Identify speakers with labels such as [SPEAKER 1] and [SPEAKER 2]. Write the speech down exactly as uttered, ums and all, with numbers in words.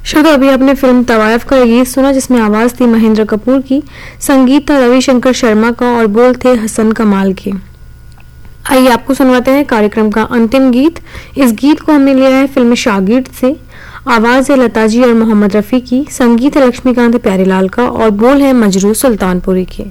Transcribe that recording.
[SPEAKER 1] श्रोता, अभी आपने फिल्म तवायफ का गीत सुना जिसमें आवाज थी महेंद्र कपूर की, संगीत था रविशंकर शर्मा का और बोल थे हसन कमाल के। आइए आपको सुनवाते हैं कार्यक्रम का अंतिम गीत। इस गीत को हमने लिया है फिल्म शागिर्द से। आवाज है लता जी और मोहम्मद रफी की, संगीत है लक्ष्मीकांत प्यारेलाल का और बोल है मजरू सुल्तानपुरी के।